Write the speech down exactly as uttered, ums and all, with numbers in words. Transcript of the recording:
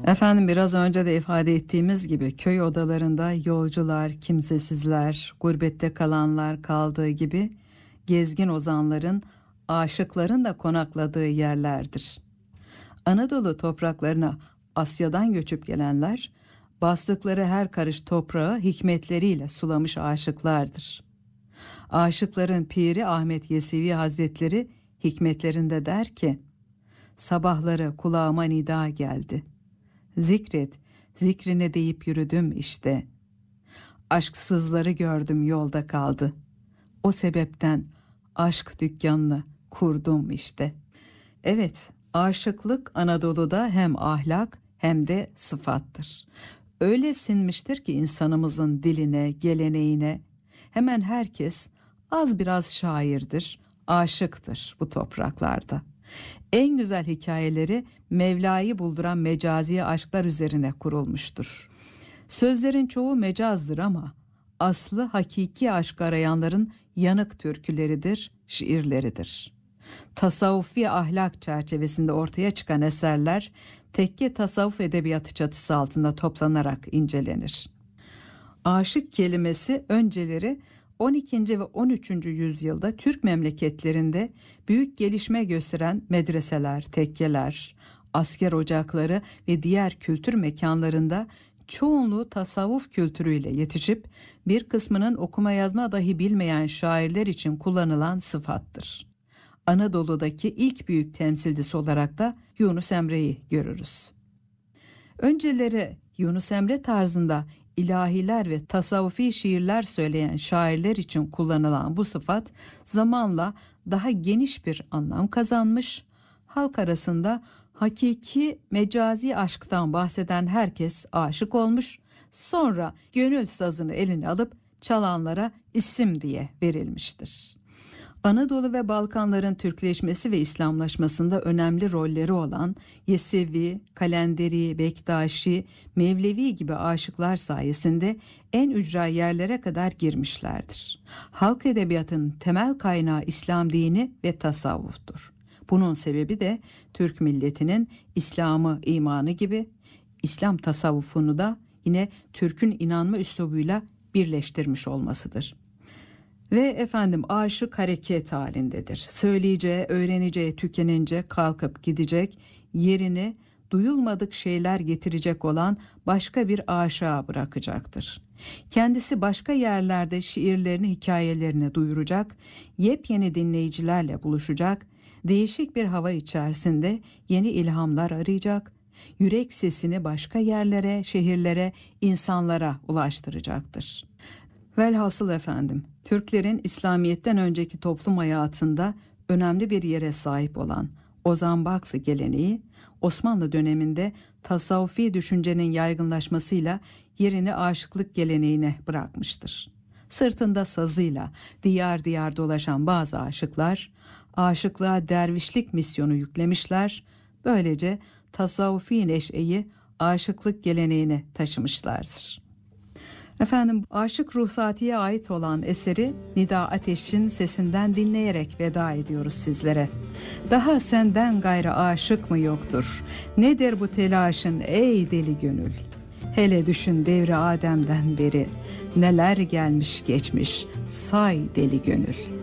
Efendim biraz önce de ifade ettiğimiz gibi köy odalarında yolcular, kimsesizler, gurbette kalanlar kaldığı gibi gezgin ozanların, aşıkların da konakladığı yerlerdir. Anadolu topraklarına Asya'dan göçüp gelenler, bastıkları her karış toprağı hikmetleriyle sulamış aşıklardır. Aşıkların piri Ahmet Yesevi Hazretleri hikmetlerinde der ki, sabahları kulağıma nida geldi. Zikret, zikrine deyip yürüdüm işte. Aşksızları gördüm yolda kaldı. O sebepten aşk dükkanını kurdum işte. Evet, aşıklık Anadolu'da hem ahlak hem de sıfattır. Öyle sinmiştir ki insanımızın diline, geleneğine hemen herkes az biraz şairdir, aşıktır bu topraklarda. En güzel hikayeleri Mevla'yı bulduran mecazi aşklar üzerine kurulmuştur. Sözlerin çoğu mecazdır ama aslı hakiki aşk arayanların yanık türküleridir, şiirleridir. Tasavvufi ahlak çerçevesinde ortaya çıkan eserler tekke tasavvuf edebiyatı çatısı altında toplanarak incelenir. Aşık kelimesi önceleri on ikinci ve on üçüncü yüzyılda Türk memleketlerinde büyük gelişme gösteren medreseler, tekkeler, asker ocakları ve diğer kültür mekanlarında çoğunluğu tasavvuf kültürüyle yetişip bir kısmının okuma yazma dahi bilmeyen şairler için kullanılan sıfattır. Anadolu'daki ilk büyük temsilcisi olarak da Yunus Emre'yi görürüz. Önceleri Yunus Emre tarzında ilahiler ve tasavvufi şiirler söyleyen şairler için kullanılan bu sıfat zamanla daha geniş bir anlam kazanmış, halk arasında hakiki mecazi aşktan bahseden herkes aşık olmuş, sonra gönül sazını eline alıp çalanlara isim diye verilmiştir. Anadolu ve Balkanların Türkleşmesi ve İslamlaşmasında önemli rolleri olan Yesevi, Kalenderi, Bektaşi, Mevlevi gibi aşıklar sayesinde en ücra yerlere kadar girmişlerdir. Halk edebiyatının temel kaynağı İslam dini ve tasavvuftur. Bunun sebebi de Türk milletinin İslam'ı, imanı gibi İslam tasavvufunu da yine Türk'ün inanma üslubuyla birleştirmiş olmasıdır. Ve efendim aşık hareket halindedir. Söyleyeceği, öğreneceği tükenince kalkıp gidecek, yerini duyulmadık şeyler getirecek olan başka bir aşığa bırakacaktır. Kendisi başka yerlerde şiirlerini, hikayelerini duyuracak, yepyeni dinleyicilerle buluşacak, değişik bir hava içerisinde yeni ilhamlar arayacak, yürek sesini başka yerlere, şehirlere, insanlara ulaştıracaktır. Velhasıl efendim, Türklerin İslamiyet'ten önceki toplum hayatında önemli bir yere sahip olan Ozan Baksı geleneği, Osmanlı döneminde tasavvufi düşüncenin yaygınlaşmasıyla yerini aşıklık geleneğine bırakmıştır. Sırtında sazıyla diyar diyar dolaşan bazı aşıklar, aşıklığa dervişlik misyonu yüklemişler, böylece tasavvufi neşeyi aşıklık geleneğine taşımışlardır. Efendim Aşık Ruhsati'ye ait olan eseri Nida Ateş'in sesinden dinleyerek veda ediyoruz sizlere. Daha senden gayrı aşık mı yoktur? Nedir bu telaşın ey deli gönül? Hele düşün devri Adem'den beri neler gelmiş geçmiş say deli gönül.